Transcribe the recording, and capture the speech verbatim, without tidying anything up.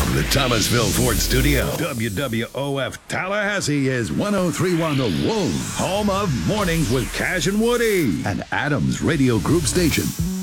From the Thomasville Ford Studio, W W O F Tallahassee is one oh three point one The Wolf, home of Mornings with Cash and Woody, and Adams Radio Group Station.